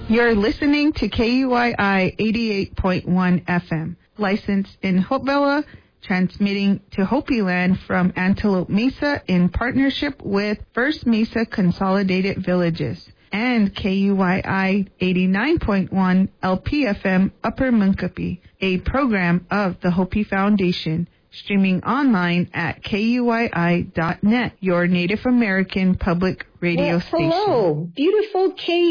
You're listening to KUYI 88.1 FM, licensed in Hopevilla, transmitting to Hopi Land from Antelope Mesa in partnership with First Mesa Consolidated Villages, and KUYI 89.1 LPFM Upper Munkapi, a program of the Hopi Foundation, streaming online at KUYI.net, your Native American public radio station. Hello, beautiful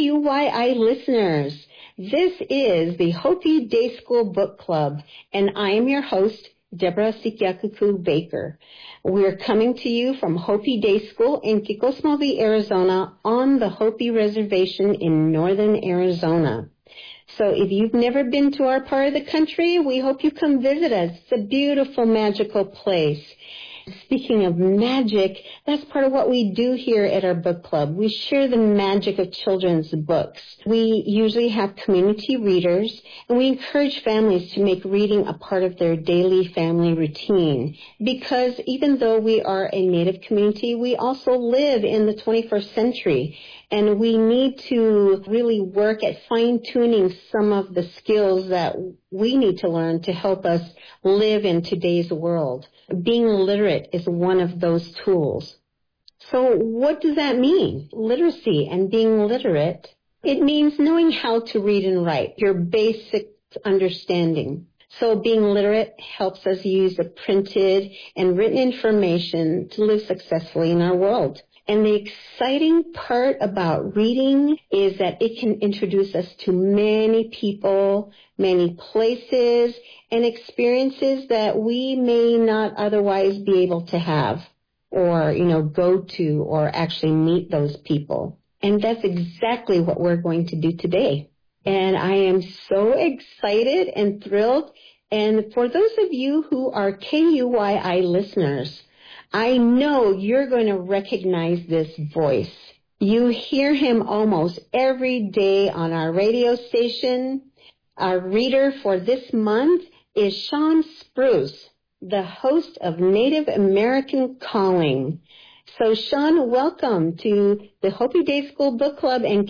KUYI listeners. This is the Hopi Day School Book Club, and I am your host, Deborah Sikiakuku Baker. We're coming to you from Hopi Day School in Kikosmovi, Arizona, on the Hopi Reservation in northern Arizona. So if you've never been to our part of the country, we hope you come visit us. It's a beautiful, magical place. Speaking of magic, that's part of what we do here at our book club. We share the magic of children's books. We usually have community readers, and we encourage families to make reading a part of their daily family routine. Because even though we are a Native community, we also live in the 21st century. And we need to really work at fine-tuning some of the skills that we need to learn to help us live in today's world. Being literate is one of those tools. So what does that mean? Literacy and being literate, it means knowing how to read and write, your basic understanding. So being literate helps us use the printed and written information to live successfully in our world. And the exciting part about reading is that it can introduce us to many people, many places, and experiences that we may not otherwise be able to have or, go to or actually meet those people. And that's exactly what we're going to do today. And I am so excited and thrilled. And for those of you who are KUYI listeners, I know you're going to recognize this voice. You hear him almost every day on our radio station. Our reader for this month is Sean Spruce, the host of Native American Calling. So, Sean, welcome to the Hopi Day School Book Club and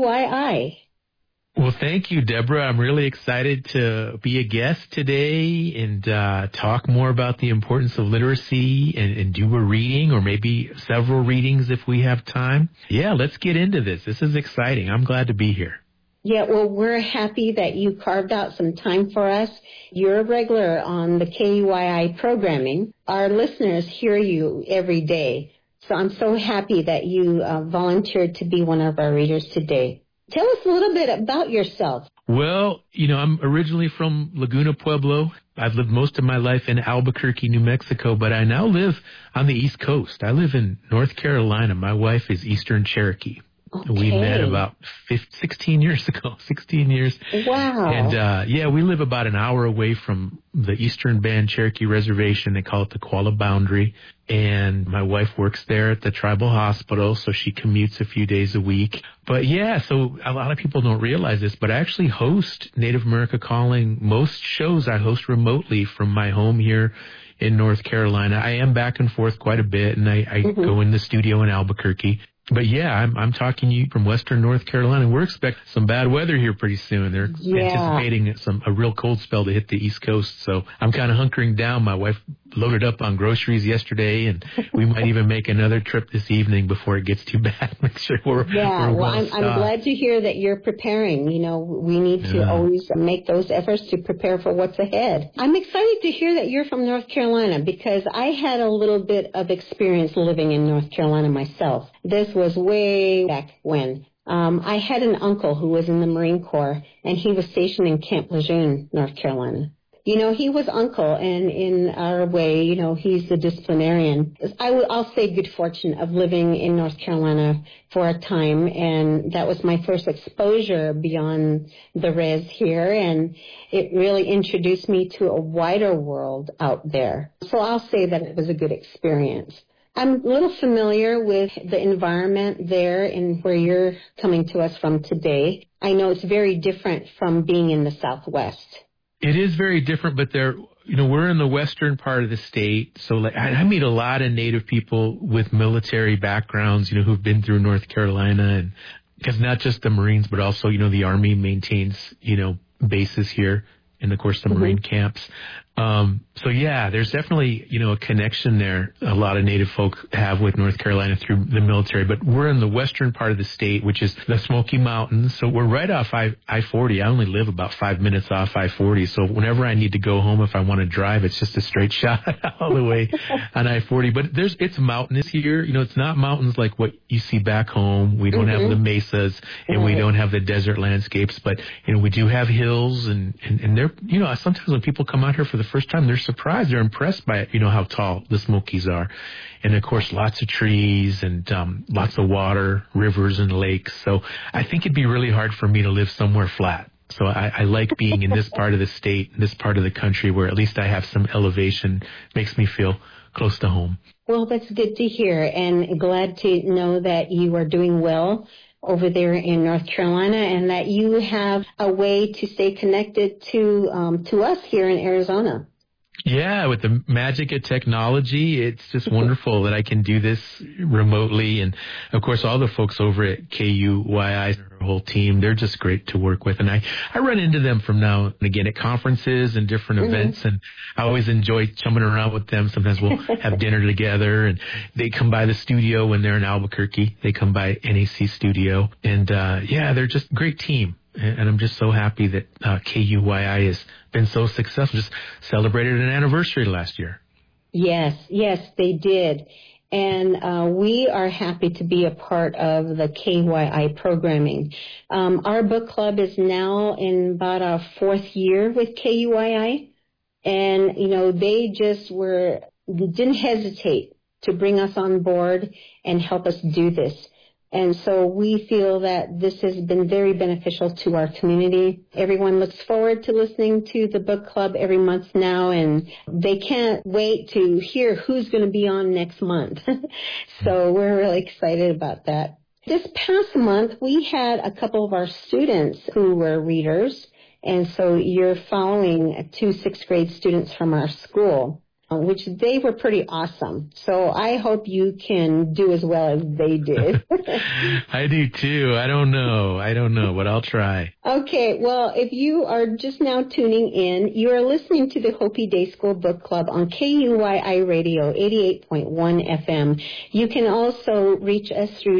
KUYI. Well, thank you, Deborah. I'm really excited to be a guest today and talk more about the importance of literacy and do a reading or maybe several readings if we have time. Yeah, let's get into this. This is exciting. I'm glad to be here. Yeah, well, we're happy that you carved out some time for us. You're a regular on the KUYI programming. Our listeners hear you every day. So I'm so happy that you volunteered to be one of our readers today. Tell us a little bit about yourself. Well, I'm originally from Laguna Pueblo. I've lived most of my life in Albuquerque, New Mexico, but I now live on the East Coast. I live in North Carolina. My wife is Eastern Cherokee. Okay. We met about 16 years ago, 16 years. Wow. And, we live about an hour away from the Eastern Band Cherokee Reservation. They call it the Kuala Boundary. And my wife works there at the tribal hospital, so she commutes a few days a week. But, so a lot of people don't realize this, but I actually host Native America Calling. Most shows I host remotely from my home here in North Carolina. I am back and forth quite a bit, and I go in the studio in Albuquerque. But I'm talking to you from Western North Carolina. We're expecting some bad weather here pretty soon. They're anticipating a real cold spell to hit the East Coast. So I'm kind of hunkering down. My wife loaded up on groceries yesterday, and we might even make another trip this evening before it gets too bad. Make sure we're well, I'm glad to hear that you're preparing. We need to always make those efforts to prepare for what's ahead. I'm excited to hear that you're from North Carolina because I had a little bit of experience living in North Carolina myself. This was way back when. I had an uncle who was in the Marine Corps, and he was stationed in Camp Lejeune, North Carolina. He was uncle, and in our way, he's the disciplinarian. I'll say good fortune of living in North Carolina for a time, and that was my first exposure beyond the res here, and it really introduced me to a wider world out there. So I'll say that it was a good experience. I'm a little familiar with the environment there and where you're coming to us from today. I know it's very different from being in the Southwest. It is very different, but we're in the western part of the state. So I meet a lot of Native people with military backgrounds, who've been through North Carolina. And because not just the Marines, but also, the Army maintains, bases here, and of course the Marine camps. So yeah, there's definitely, a connection there. A lot of Native folk have with North Carolina through the military, but we're in the western part of the state, which is the Smoky Mountains. So we're right off I-40. I only live about 5 minutes off I-40. So whenever I need to go home, if I want to drive, it's just a straight shot all the way on I-40. But it's mountainous here. It's not mountains like what you see back home. We don't have the mesas, and we don't have the desert landscapes, but, we do have hills, and they're, sometimes when people come out here for the first time, they're surprised, they're impressed by, how tall the Smokies are. And of course, lots of trees and lots of water, rivers and lakes. So I think it'd be really hard for me to live somewhere flat. So I like being in this part of the state, this part of the country where at least I have some elevation, makes me feel close to home. Well, that's good to hear, and glad to know that you are doing well over there in North Carolina, and that you have a way to stay connected to us here in Arizona. Yeah, with the magic of technology, it's just wonderful that I can do this remotely. And, of course, all the folks over at KUYI, our whole team, they're just great to work with. And I run into them from now and again at conferences and different events, and I always enjoy chumming around with them. Sometimes we'll have dinner together, and they come by the studio when they're in Albuquerque. They come by NAC Studio. And, they're just a great team. And I'm just so happy that KUYI has been so successful. Just celebrated an anniversary last year. Yes, they did. And we are happy to be a part of the KUYI programming. Our book club is now in about our fourth year with KUYI. And, they just didn't hesitate to bring us on board and help us do this. And so we feel that this has been very beneficial to our community. Everyone looks forward to listening to the book club every month now, and they can't wait to hear who's going to be on next month. So we're really excited about that. This past month, we had a couple of our students who were readers, and so you're following 2 6th grade students from our school, which they were pretty awesome. So I hope you can do as well as they did. I do too. I don't know, but I'll try. Okay, well, if you are just now tuning in, you are listening to the Hopi Day School Book Club on KUYI Radio 88.1 FM. You can also reach us through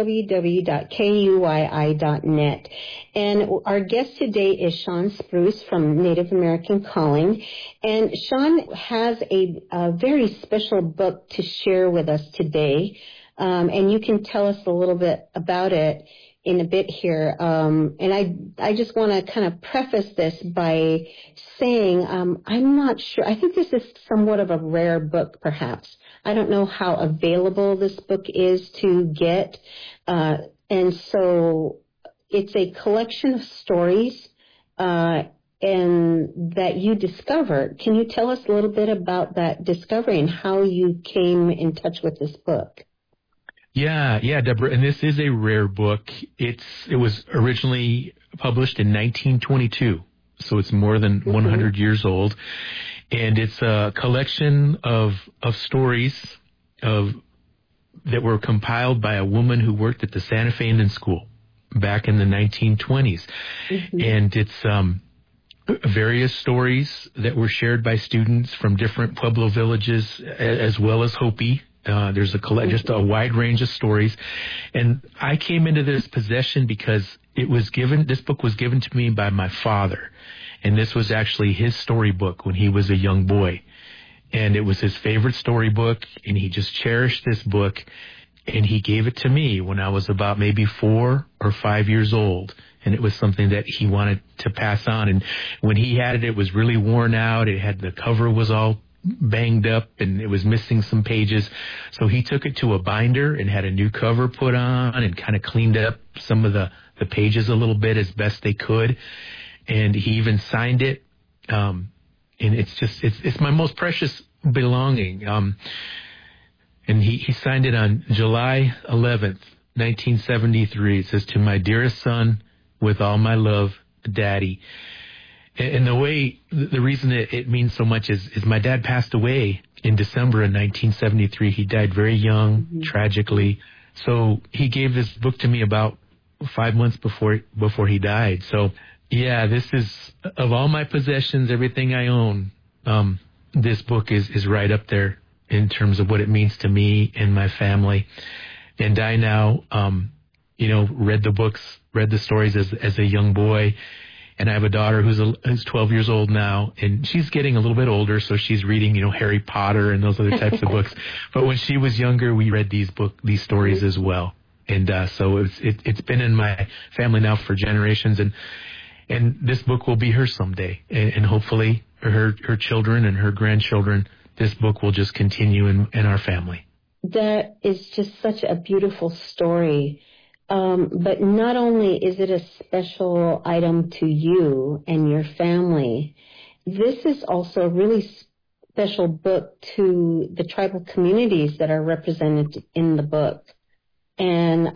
www.kuyi.net. And our guest today is Sean Spruce from Native American Calling. And Sean has a very special book to share with us today. And you can tell us a little bit about it in a bit here. And I just want to kind of preface this by saying I'm not sure. I think this is somewhat of a rare book, perhaps. I don't know how available this book is to get. And so it's a collection of stories and that you discovered. Can you tell us a little bit about that discovery and how you came in touch with this book? Yeah, Deborah, and this is a rare book. It was originally published in 1922, so it's more than 100 years old, and it's a collection of stories that were compiled by a woman who worked at the Santa Fe Indian School back in the 1920s, and it's various stories that were shared by students from different Pueblo villages as well as Hopi. There's just a wide range of stories. And I came into this possession because this book was given to me by my father. And this was actually his storybook when he was a young boy. And it was his favorite storybook, and he just cherished this book. And he gave it to me when I was about maybe 4 or 5 years old. And it was something that he wanted to pass on. And when he had it, it was really worn out. The cover was all banged up and it was missing some pages. So he took it to a binder and had a new cover put on and kind of cleaned up some of the pages a little bit as best they could. And he even signed it. And it's my most precious belonging. And he signed it on July 11th, 1973. It says, "To my dearest son, with all my love, Daddy." And the reason it means so much is my dad passed away in December of 1973. He died very young, tragically. So he gave this book to me about 5 months before he died. So, yeah, this is, of all my possessions, everything I own, this book is right up there in terms of what it means to me and my family. And I now, read the stories as a young boy. And I have a daughter who's 12 years old now, and she's getting a little bit older, so she's reading, Harry Potter and those other types of books. But when she was younger, we read these stories as well. And so it's been in my family now for generations, and this book will be hers someday. And hopefully her children and her grandchildren, this book will just continue in our family. That is just such a beautiful story. But not only is it a special item to you and your family, this is also a really special book to the tribal communities that are represented in the book. And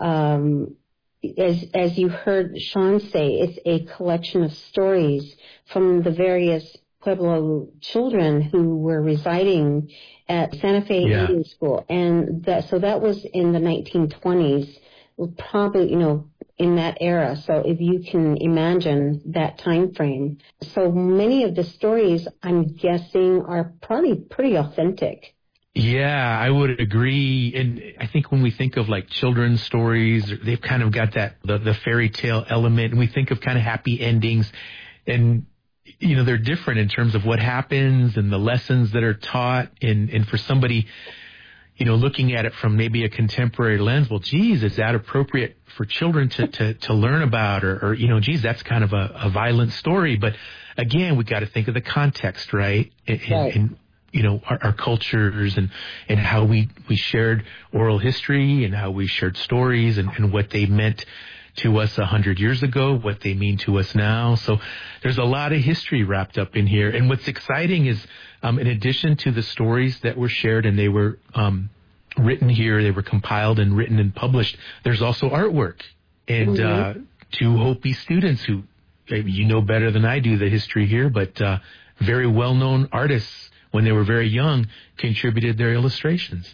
as you heard Sean say, it's a collection of stories from the various Pueblo children who were residing at Santa Fe Indian School. And that was in the 1920s. Probably, in that era. So if you can imagine that time frame. So many of the stories, I'm guessing, are probably pretty authentic. Yeah, I would agree. And I think when we think of like children's stories, they've kind of got that, the fairy tale element, and we think of kind of happy endings. And, they're different in terms of what happens and the lessons that are taught. And for somebody, looking at it from maybe a contemporary lens, well, geez, is that appropriate for children to learn about? Or geez, that's kind of a violent story. But again, we got to think of the context, right? And our cultures and how we shared oral history and how we shared stories and what they meant to us 100 years ago, what they mean to us now. So there's a lot of history wrapped up in here. And what's exciting is, in addition to the stories that were shared and they were written here, they were compiled and written and published, there's also artwork. And two Hopi students who, better than I do the history here, but very well-known artists when they were very young contributed their illustrations.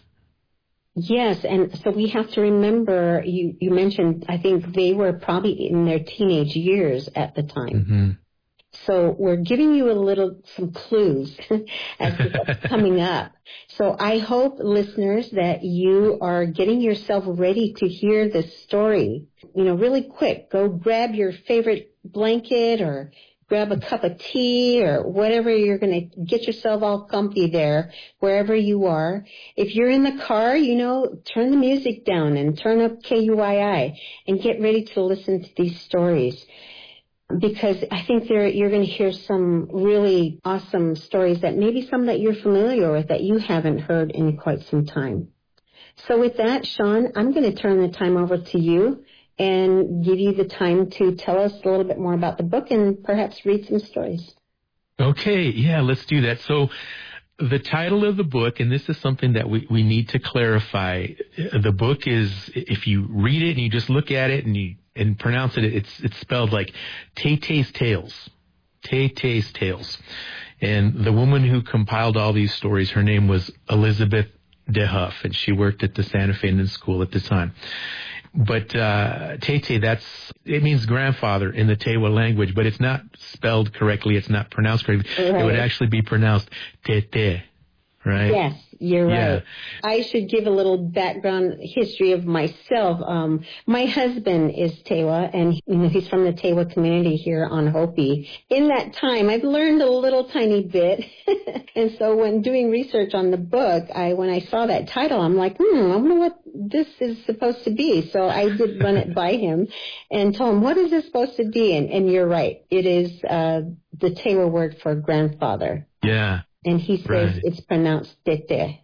Yes, and so we have to remember, you mentioned, I think they were probably in their teenage years at the time. Mm-hmm. So we're giving you some clues as to what's coming up. So I hope, listeners, that you are getting yourself ready to hear this story. Really quick, go grab your favorite blanket or grab a cup of tea or whatever. You're going to get yourself all comfy there, wherever you are. If you're in the car, turn the music down and turn up KUYI and get ready to listen to these stories. Because I think you're going to hear some really awesome stories that maybe some that you're familiar with that you haven't heard in quite some time. So with that, Sean, I'm going to turn the time over to you and give you the time to tell us a little bit more about the book and perhaps read some stories. Okay, yeah, let's do that. So the title of the book, and this is something that we need to clarify, the book is, if you read it and you just look at it and pronounce it, it's spelled like Tay-Tay's Tales. Tay-Tay's Tales. And the woman who compiled all these stories, her name was Elizabeth DeHuff, and she worked at the Santa Fe Indian School at the time. But Tay-Tay, it means grandfather in the Tewa language, but it's not spelled correctly. It's not pronounced correctly. Right. It would actually be pronounced Tete, right? Yes, you're right. Yeah. I should give a little background history of myself. My husband is Tewa, and he's from the Tewa community here on Hopi. In that time, I've learned a little tiny bit. And so when doing research on the book, when I saw that title, I'm like, I wonder what this is supposed to be. So I did run it by him and told him, what is this supposed to be? And you're right. It is the Tewa word for grandfather. Yeah. And he says it's pronounced Tete.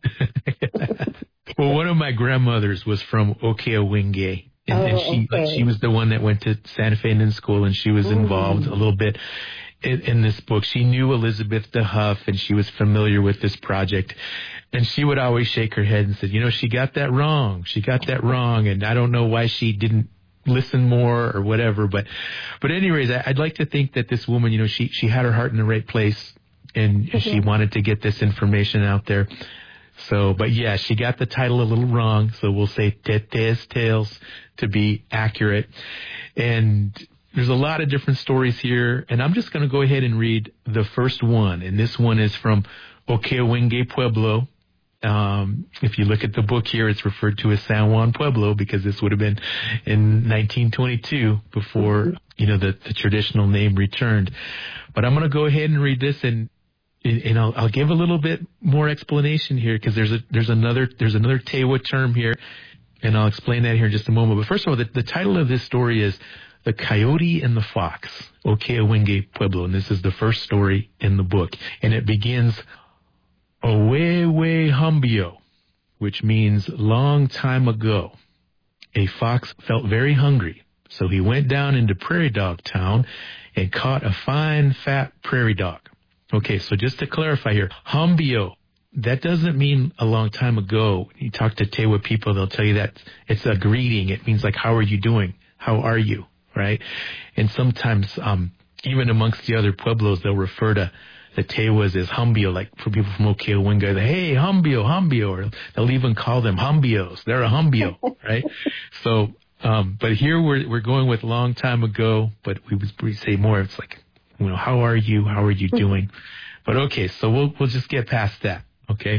Well, one of my grandmothers was from Okeawenge. And she was the one that went to Santa Fe Indian School, and she was involved a little bit in this book. She knew Elizabeth DeHuff, and she was familiar with this project. And she would always shake her head and said, she got that wrong. She got that wrong, and I don't know why she didn't listen more or whatever. But anyways, I'd like to think that this woman, she had her heart in the right place, and she wanted to get this information out there. So, but yeah, she got the title a little wrong. So we'll say Tete's Tales to be accurate. And there's a lot of different stories here. And I'm just going to go ahead and read the first one. And this one is from Okeowenge Pueblo. If you look at the book here, it's referred to as San Juan Pueblo because this would have been in 1922 before, the traditional name returned. But I'm going to go ahead and read this and I'll give a little bit more explanation here because there's another Tewa term here, and I'll explain that here in just a moment. But first of all, the title of this story is The Coyote and the Fox, Okeowenge Pueblo, and this is the first story in the book. And it begins, Owewe Humbio, which means long time ago. A fox felt very hungry, so he went down into Prairie Dog Town and caught a fine, fat prairie dog. Okay, so just to clarify here, Humbio, that doesn't mean a long time ago. You talk to Tewa people, they'll tell you that it's a greeting. It means like, how are you doing? How are you? Right? And sometimes, even amongst the other Pueblos, they'll refer to the Tewas as Humbio, like for people from Okeowenge, hey, Humbio, or they'll even call them Humbios. They're a Humbio, right? So, but here we're going with long time ago, but we say more, it's like, how are you? How are you doing? But okay, so we'll just get past that, okay?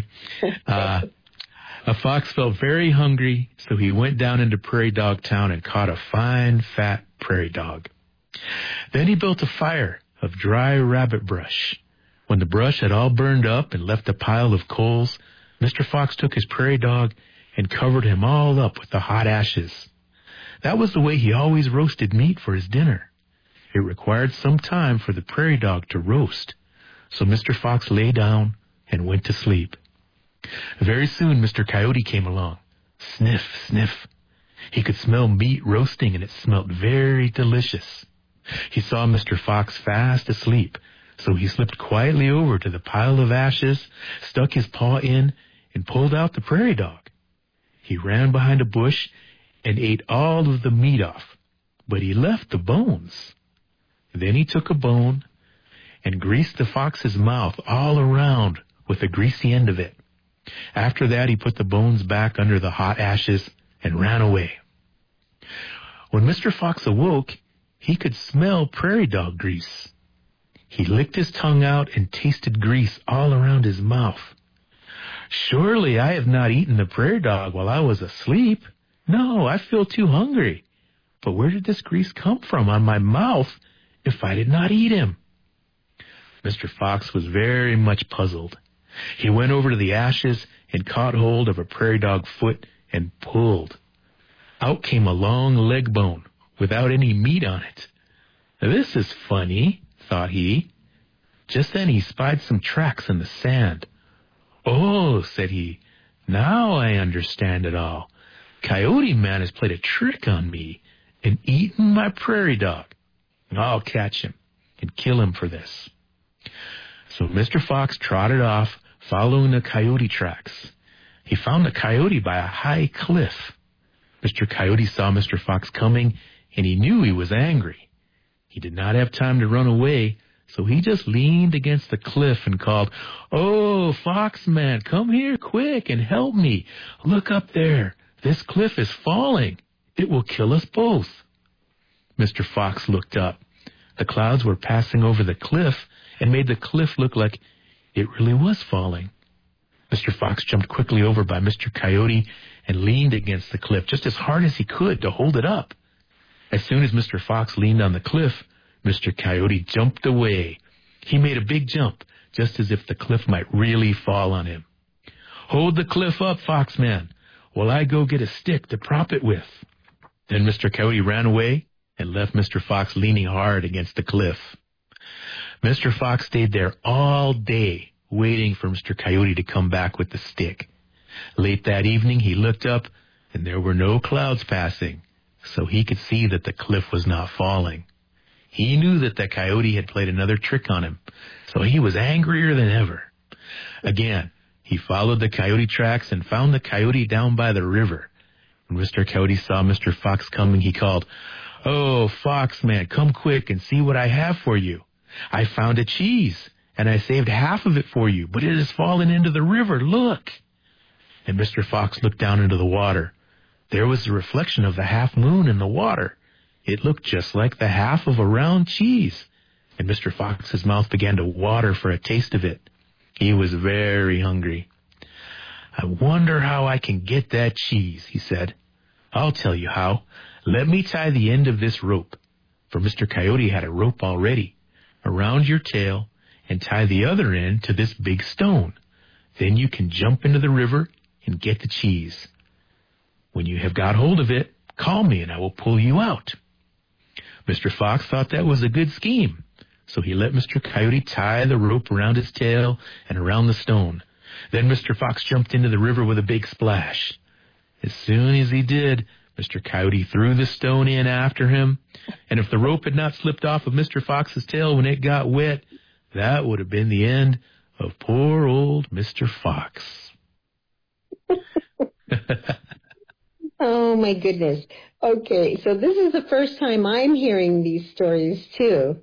A fox felt very hungry, so he went down into Prairie Dog Town and caught a fine, fat prairie dog. Then he built a fire of dry rabbit brush. When the brush had all burned up and left a pile of coals, Mr. Fox took his prairie dog and covered him all up with the hot ashes. That was the way he always roasted meat for his dinner. It required some time for the prairie dog to roast, so Mr. Fox lay down and went to sleep. Very soon Mr. Coyote came along. Sniff, sniff. He could smell meat roasting, and it smelled very delicious. He saw Mr. Fox fast asleep, so he slipped quietly over to the pile of ashes, stuck his paw in, and pulled out the prairie dog. He ran behind a bush and ate all of the meat off, but he left the bones. Then he took a bone and greased the fox's mouth all around with the greasy end of it. After that, he put the bones back under the hot ashes and ran away. When Mr. Fox awoke, he could smell prairie dog grease. He licked his tongue out and tasted grease all around his mouth. Surely I have not eaten the prairie dog while I was asleep. No, I feel too hungry. But where did this grease come from on my mouth if I did not eat him? Mr. Fox was very much puzzled. He went over to the ashes and caught hold of a prairie dog foot and pulled. Out came a long leg bone without any meat on it. This is funny, thought he. Just then he spied some tracks in the sand. Oh, said he, now I understand it all. Coyote Man has played a trick on me and eaten my prairie dog. I'll catch him and kill him for this. So Mr. Fox trotted off, following the coyote tracks. He found the coyote by a high cliff. Mr. Coyote saw Mr. Fox coming, and he knew he was angry. He did not have time to run away, so he just leaned against the cliff and called, "Oh, Foxman, come here quick and help me. Look up there. This cliff is falling. It will kill us both." Mr. Fox looked up. The clouds were passing over the cliff and made the cliff look like it really was falling. Mr. Fox jumped quickly over by Mr. Coyote and leaned against the cliff just as hard as he could to hold it up. As soon as Mr. Fox leaned on the cliff, Mr. Coyote jumped away. He made a big jump, just as if the cliff might really fall on him. "Hold the cliff up, Foxman, while I go get a stick to prop it with." Then Mr. Coyote ran away and left Mr. Fox leaning hard against the cliff. Mr. Fox stayed there all day, waiting for Mr. Coyote to come back with the stick. Late that evening, he looked up, and there were no clouds passing, so he could see that the cliff was not falling. He knew that the coyote had played another trick on him, so he was angrier than ever. Again, he followed the coyote tracks and found the coyote down by the river. When Mr. Coyote saw Mr. Fox coming, he called, "Oh, Foxman, come quick and see what I have for you. I found a cheese, and I saved half of it for you, but it has fallen into the river. Look." and Mr. Fox looked down into the water. There was the reflection of the half moon in the water. It looked just like the half of a round cheese, and Mr. Fox's mouth began to water for a taste of it. He was very hungry. I wonder how I can get that cheese, he said. I'll tell you how. Let me tie the end of this rope. For Mr. Coyote had a rope already, around your tail, and tie the other end to this big stone. Then you can jump into the river and get the cheese. When you have got hold of it, call me and I will pull you out. Mr. Fox thought that was a good scheme, so he let Mr. Coyote tie the rope around his tail and around the stone. Then Mr. Fox jumped into the river with a big splash. As soon as he did, Mr. Coyote threw the stone in after him, and if the rope had not slipped off of Mr. Fox's tail when it got wet, that would have been the end of poor old Mr. Fox. Oh, my goodness. Okay, so this is the first time I'm hearing these stories, too.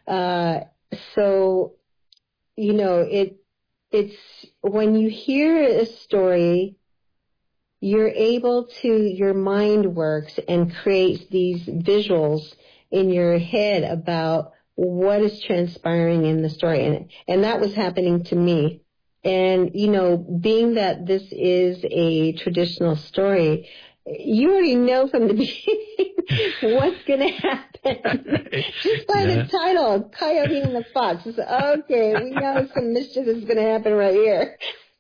So, you know, it's when you hear a story, you're able to, your mind works and creates these visuals in your head about what is transpiring in the story. And that was happening to me. And, you know, being that this is a traditional story, you already know from the beginning what's going to happen. Just by the title, Coyote and the Fox. It's, okay, we know some mischief is going to happen right here.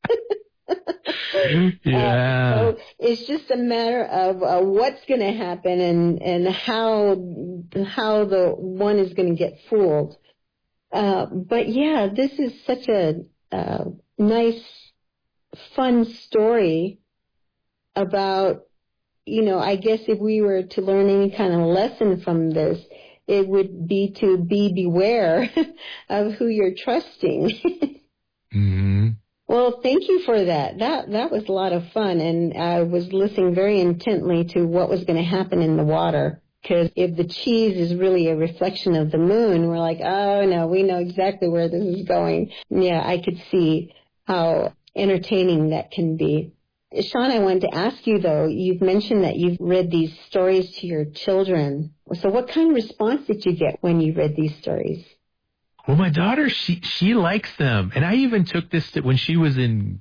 So it's just a matter of what's going to happen and how the one is going to get fooled. But yeah, this is such a nice, fun story about, you know, I guess if we were to learn any kind of lesson from this, it would be to beware of who you're trusting. Mm-hmm. Well, thank you for that. That was a lot of fun, and I was listening very intently to what was going to happen in the water. Because if the cheese is really a reflection of the moon, we're like, oh, no, we know exactly where this is going. Yeah, I could see how entertaining that can be. Sean, I wanted to ask you, though, you've mentioned that you've read these stories to your children. So what kind of response did you get when you read these stories? Well, my daughter, she likes them. And I even took this when she was in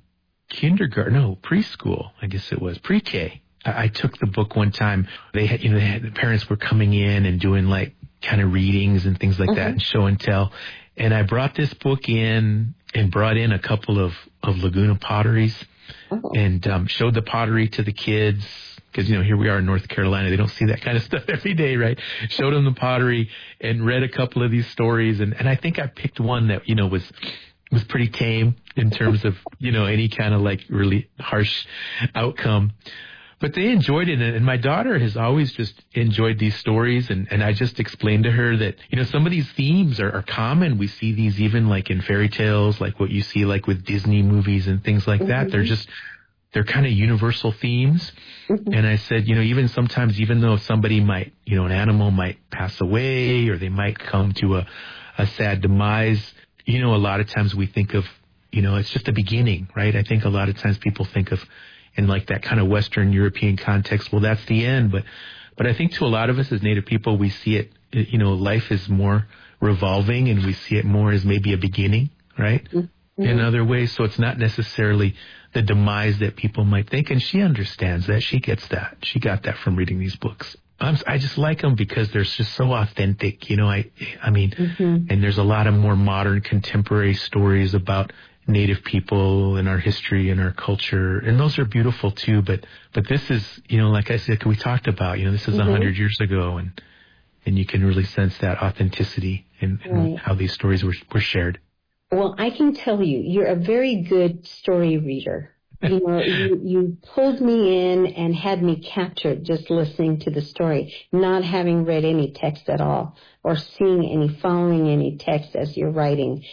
preschool, I guess it was, pre-K. I took the book one time. The parents were coming in and doing like kind of readings and things like that and show and tell. And I brought this book in and brought in a couple of Laguna potteries and showed the pottery to the kids. Because, you know, here we are in North Carolina. They don't see that kind of stuff every day, right? Showed them the pottery and read a couple of these stories. And I think I picked one that, you know, was pretty tame in terms of, you know, any kind of like really harsh outcome. But they enjoyed it. And my daughter has always just enjoyed these stories. And I just explained to her that, you know, some of these themes are common. We see these even like in fairy tales, like what you see like with Disney movies and things like that. They're kind of universal themes. And I said, you know, even sometimes, even though somebody might, you know, an animal might pass away or they might come to a sad demise, you know, a lot of times we think of, you know, it's just a beginning, right? I think a lot of times people think of in like that kind of Western European context, well, that's the end. But I think to a lot of us as Native people, we see it, you know, life is more revolving and we see it more as maybe a beginning, right? In other ways. So it's not necessarily the demise that people might think. And she understands that. She gets that. She got that from reading these books. I just like them because they're just so authentic. You know, I mean, and there's a lot of more modern contemporary stories about Native people and our history and our culture. And those are beautiful too. But this is, you know, like I said, we talked about, you know, this is 100 years ago and you can really sense that authenticity in how these stories were shared. Well, I can tell you, you're a very good story reader. You know, you pulled me in and had me captured just listening to the story, not having read any text at all or following any text as you're writing.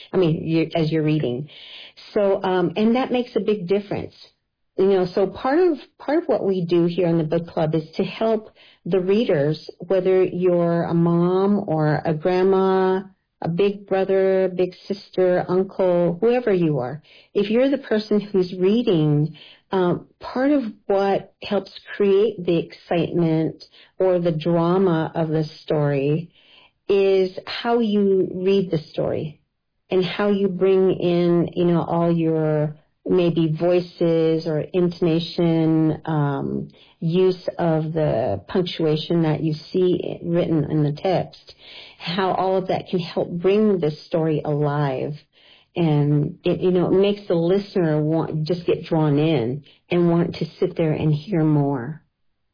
As you're reading. So, and that makes a big difference. You know, so part of what we do here in the book club is to help the readers, whether you're a mom or a grandma, a big brother, big sister, uncle, whoever you are. If you're the person who's reading part of what helps create the excitement or the drama of the story is how you read the story and how you bring in, all your maybe voices or intonation, use of the punctuation that you see written in the text, how all of that can help bring the story alive. And it makes the listener just get drawn in and want to sit there and hear more.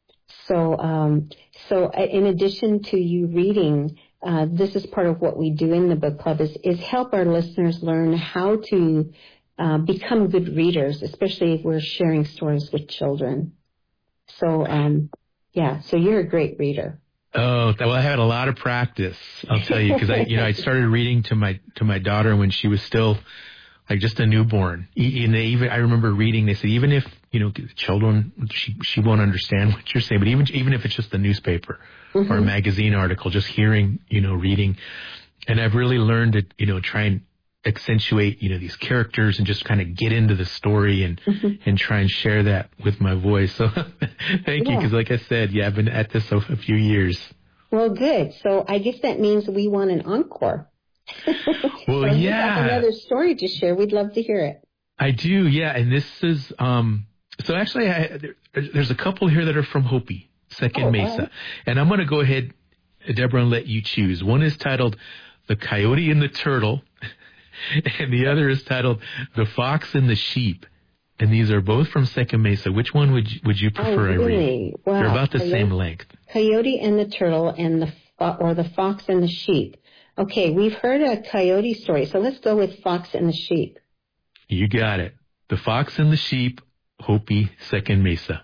So in addition to you reading, this is part of what we do in the book club is help our listeners learn how to become good readers, especially if we're sharing stories with children. So, so you're a great reader. Oh, well, I had a lot of practice, I'll tell you, because I started reading to my daughter when she was still like just a newborn. I remember reading. They said even if children, she won't understand what you're saying, but even if it's just a newspaper or a magazine article, just hearing, reading, and I've really learned to try and accentuate these characters and just kind of get into the story and try and share that with my voice. So thank you, because like I said, I've been at this a few years. Well, good. So I guess that means we want an encore. Well, so if you have another story to share, we'd love to hear it. I do, and this is so actually there's a couple here that are from Hopi, Second Mesa, wow. And I'm going to go ahead, Deborah, and let you choose. One is titled "The Coyote and the Turtle," and the other is titled "The Fox and the Sheep." And these are both from Second Mesa. Which one would you prefer I read? Wow. They're about the same length. Coyote and the Turtle and the Fox and the Sheep. Okay, we've heard a coyote story, so let's go with Fox and the Sheep. You got it. The Fox and the Sheep, Hopi, Second Mesa.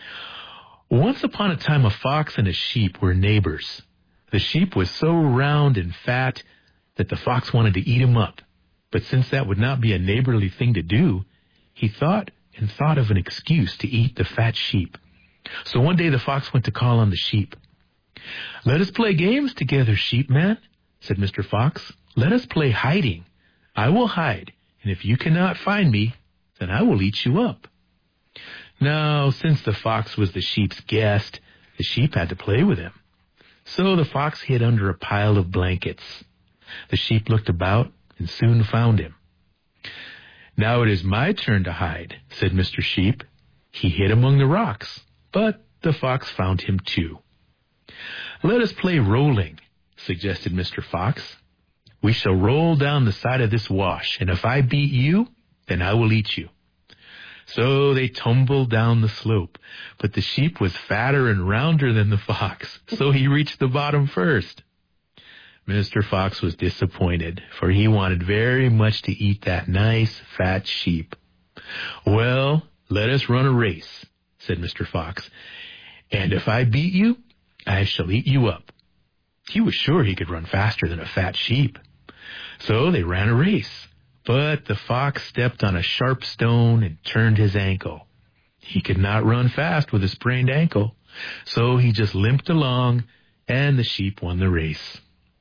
Once upon a time, a fox and a sheep were neighbors. The sheep was so round and fat that the fox wanted to eat him up. But since that would not be a neighborly thing to do, he thought of an excuse to eat the fat sheep. So one day the fox went to call on the sheep. "Let us play games together, sheepman," said Mr. Fox. "Let us play hiding. I will hide, and if you cannot find me, then I will eat you up." Now, since the fox was the sheep's guest, the sheep had to play with him. So the fox hid under a pile of blankets. The sheep looked about and soon found him. "Now it is my turn to hide," said Mr. Sheep. He hid among the rocks, but the fox found him too. "Let us play rolling," suggested Mr. Fox. "We shall roll down the side of this wash, and if I beat you, then I will eat you." So they tumbled down the slope, but the sheep was fatter and rounder than the fox, so he reached the bottom first. Mr. Fox was disappointed, for he wanted very much to eat that nice, fat sheep. "Well, let us run a race," said Mr. Fox, "and if I beat you, I shall eat you up." He was sure he could run faster than a fat sheep. So they ran a race, but the fox stepped on a sharp stone and turned his ankle. He could not run fast with a sprained ankle, so he just limped along, and the sheep won the race.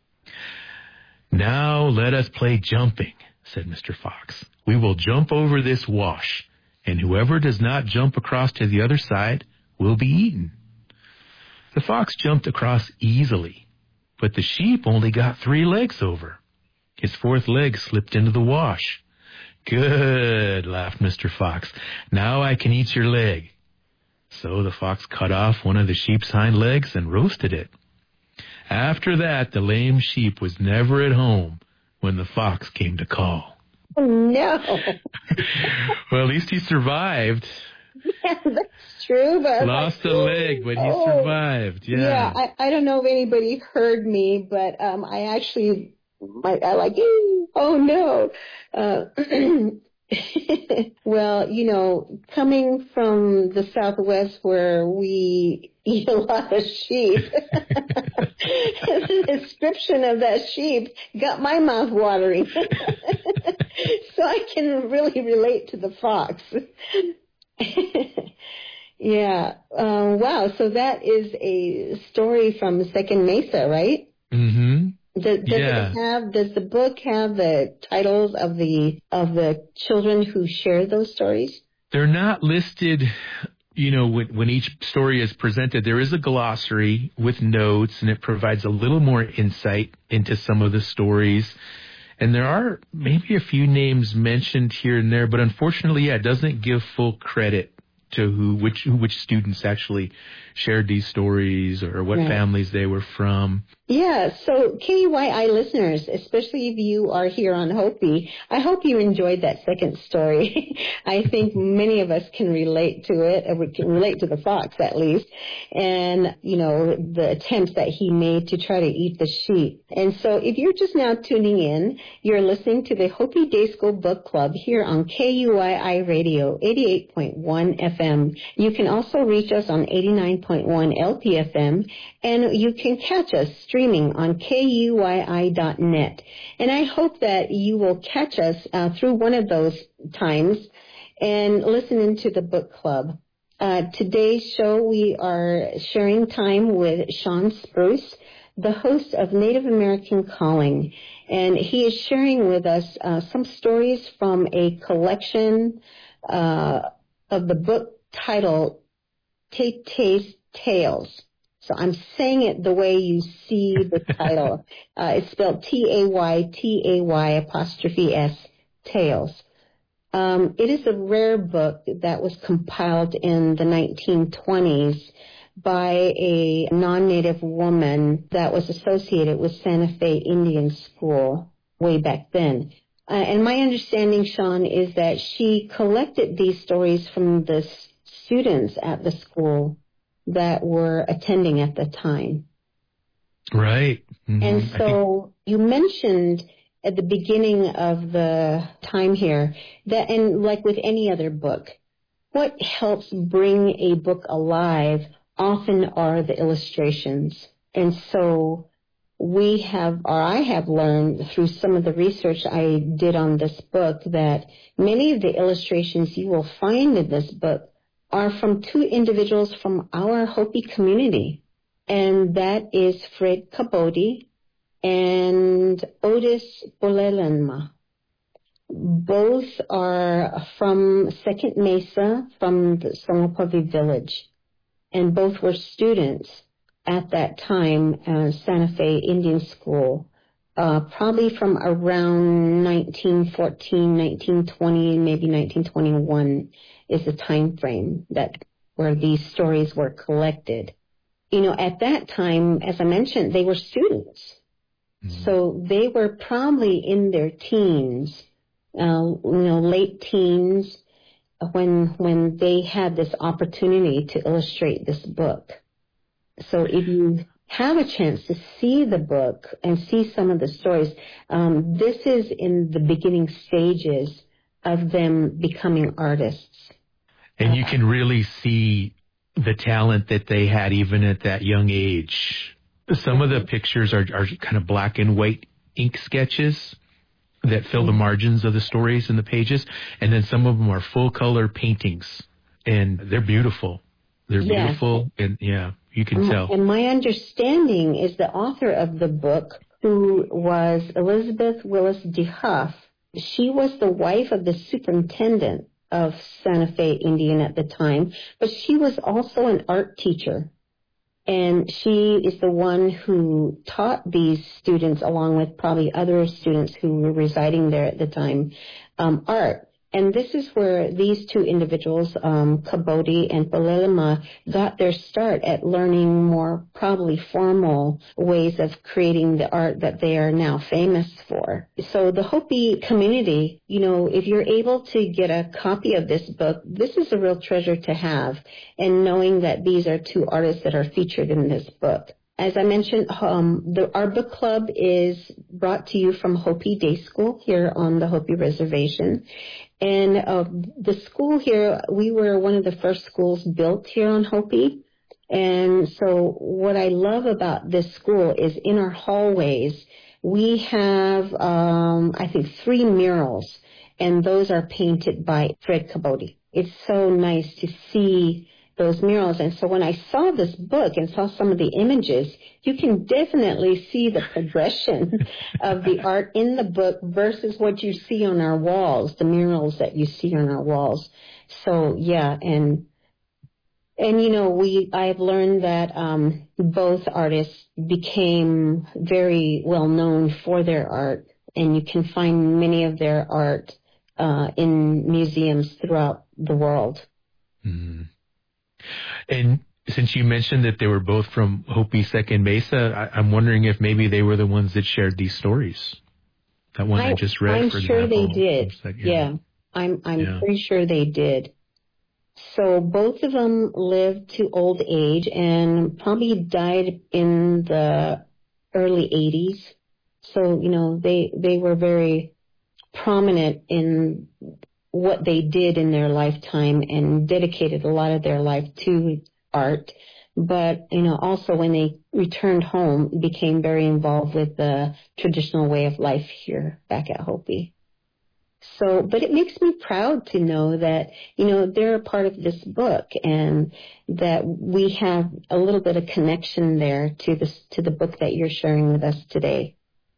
"Now let us play jumping," said Mr. Fox. "We will jump over this wash, and whoever does not jump across to the other side will be eaten." The fox jumped across easily, but the sheep only got 3 legs over. His 4th leg slipped into the wash. "Good," laughed Mr. Fox. "Now I can eat your leg." So the fox cut off one of the sheep's hind legs and roasted it. After that, the lame sheep was never at home when the fox came to call. Oh, no. Well, at least he survived. Yeah, that's true. But lost a leg, but he survived. Yeah. I don't know if anybody heard me, but I actually, oh no. Well, coming from the Southwest where we eat a lot of sheep, the description of that sheep got my mouth watering. So I can really relate to the fox. Yeah. Wow. So that is a story from Second Mesa, right? Mm-hmm. Does the book have the titles of the children who share those stories? They're not listed, when each story is presented. There is a glossary with notes, and it provides a little more insight into some of the stories. And there are maybe a few names mentioned here and there, but unfortunately, it doesn't give full credit to which students actually shared these stories or what families they were from. Yeah, so KUYI listeners, especially if you are here on Hopi, I hope you enjoyed that second story. I think many of us can relate to it, or we can relate to the fox at least, and, the attempts that he made to try to eat the sheep. And so if you're just now tuning in, you're listening to the Hopi Day School Book Club here on KUYI Radio 88.1 FM. You can also reach us on 89.1 LPFM, and you can catch us streaming on KUYI.net. And I hope that you will catch us through one of those times and listen into the book club. Today's show, we are sharing time with Sean Spruce, the host of Native American Calling. And he is sharing with us some stories from a collection of the book titled Tay-Tay's Tales. So I'm saying it the way you see the title. It's spelled Taytay', Tales. It is a rare book that was compiled in the 1920s by a non-native woman that was associated with Santa Fe Indian School way back then. And my understanding, Sean, is that she collected these stories from the students at the school that were attending at the time. Right. Mm-hmm. And so you mentioned at the beginning of the time here that, and like with any other book, what helps bring a book alive often are the illustrations. And so I have learned through some of the research I did on this book that many of the illustrations you will find in this book are from two individuals from our Hopi community, and that is Fred Cabody and Otis Bolelenma. Both are from Second Mesa, from the Songopavi village, and both were students at that time at Santa Fe Indian School, probably from around 1914, 1920, maybe 1921 is the time frame where these stories were collected. At that time, as I mentioned, they were students. Mm-hmm. So they were probably in their teens, late teens, when they had this opportunity to illustrate this book. So if you have a chance to see the book and see some of the stories, this is in the beginning stages of them becoming artists. And you can really see the talent that they had even at that young age. Some of the pictures are kind of black and white ink sketches that fill the margins of the stories in the pages. And then some of them are full color paintings, and they're beautiful. They're beautiful. And you can tell. And my understanding is the author of the book, who was Elizabeth Willis DeHuff, she was the wife of the superintendent of Santa Fe Indian at the time, but she was also an art teacher. And she is the one who taught these students, along with probably other students who were residing there at the time, art. And this is where these two individuals, Cabody and Bolelenma, got their start at learning more probably formal ways of creating the art that they are now famous for. So the Hopi community, if you're able to get a copy of this book, this is a real treasure to have, and knowing that these are two artists that are featured in this book. As I mentioned, our book club is brought to you from Hopi Day School here on the Hopi Reservation. And the school here, we were one of the first schools built here on Hopi. And so what I love about this school is in our hallways, we have, I think, 3 murals, and those are painted by Fred Cabody. It's so nice to see those murals. And so when I saw this book and saw some of the images, you can definitely see the progression of the art in the book versus what you see on our walls, the murals that you see on our walls. So, yeah, and I've learned that both artists became very well known for their art, and you can find many of their art in museums throughout the world. Mm-hmm. And since you mentioned that they were both from Hopi Second Mesa, I'm wondering if maybe they were the ones that shared these stories. That one I just read. I'm for sure example, they did. Yeah, I'm pretty sure they did. So both of them lived to old age and probably died in the early 80s. So, they were very prominent in what they did in their lifetime and dedicated a lot of their life to art. But, also when they returned home, became very involved with the traditional way of life here back at Hopi. So, but it makes me proud to know that, they're a part of this book and that we have a little bit of connection there to the book that you're sharing with us today.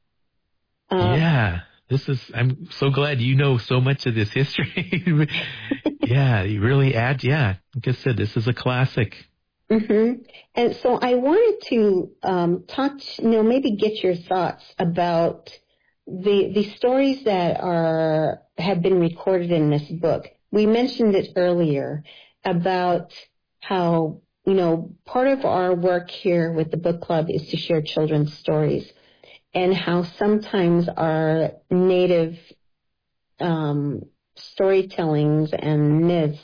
I'm so glad you know so much of this history. Yeah, you really add, like I said, this is a classic. Mm-hmm. And so I wanted to talk, maybe get your thoughts about the stories that have been recorded in this book. We mentioned it earlier about how, part of our work here with the book club is to share children's stories, and how sometimes our native storytellings and myths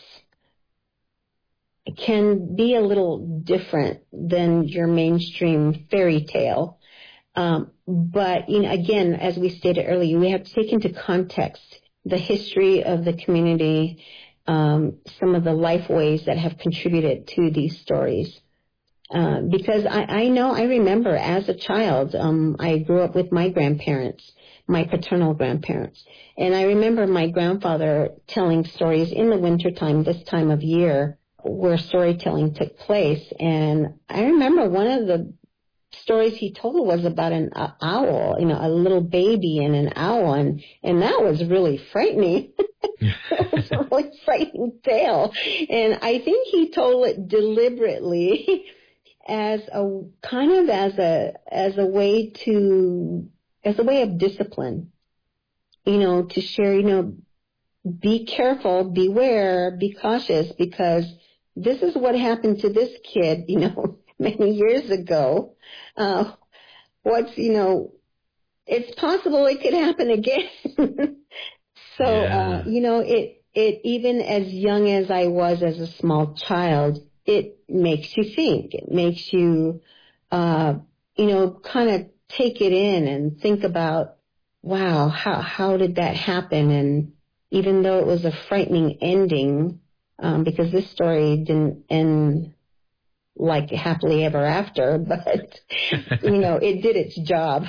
can be a little different than your mainstream fairy tale. But, again, as we stated earlier, we have to take into context the history of the community, some of the life ways that have contributed to these stories. Because I remember as a child, I grew up with my grandparents, my paternal grandparents. And I remember my grandfather telling stories in the wintertime, this time of year, where storytelling took place. And I remember one of the stories he told was about an owl, a little baby and an owl, and that was really frightening. It was a really frightening tale. And I think he told it deliberately as a way of discipline, to share, be careful, beware, be cautious, because this is what happened to this kid, many years ago. It's possible it could happen again. So, it even as young as I was as a small child, it makes you think. It makes you, kind of take it in and think about, wow, how did that happen? And even though it was a frightening ending, because this story didn't end like happily ever after, but, it did its job.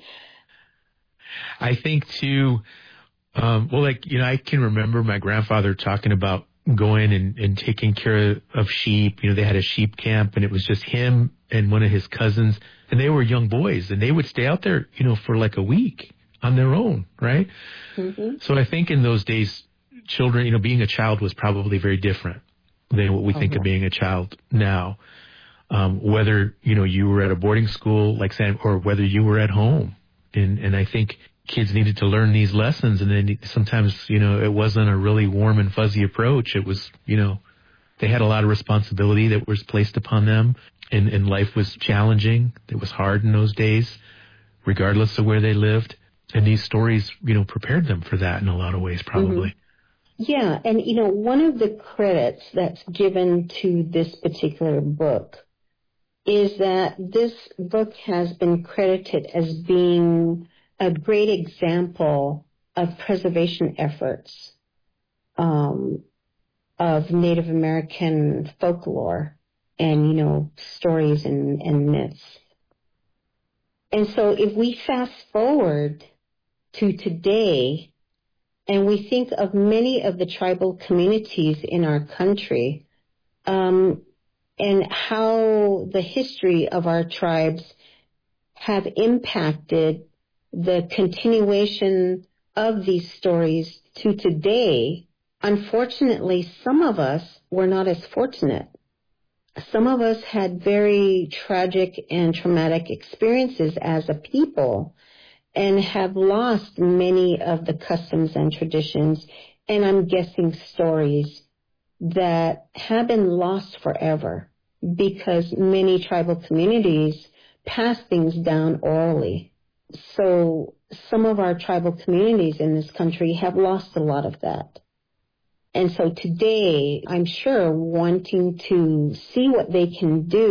I think too, I can remember my grandfather talking about going and taking care of sheep. They had a sheep camp, and it was just him and one of his cousins, and they were young boys, and they would stay out there, for like a week on their own, right? Mm-hmm. So I think in those days, children, being a child was probably very different than what we think of being a child now. Whether, you were at a boarding school like Sam, or whether you were at home. And I think kids needed to learn these lessons, and then sometimes, it wasn't a really warm and fuzzy approach. It was, they had a lot of responsibility that was placed upon them, and life was challenging. It was hard in those days, regardless of where they lived. And these stories, prepared them for that in a lot of ways, probably. Mm-hmm. Yeah, and, one of the credits that's given to this particular book is that this book has been credited as being a great example of preservation efforts of Native American folklore and, stories and myths. And so if we fast forward to today, and we think of many of the tribal communities in our country, and how the history of our tribes have impacted the continuation of these stories to today. Unfortunately, some of us were not as fortunate. Some of us had very tragic and traumatic experiences as a people and have lost many of the customs and traditions, and I'm guessing stories that have been lost forever because many tribal communities pass things down orally. So some of our tribal communities in this country have lost a lot of that. And so today, I'm sure wanting to see what they can do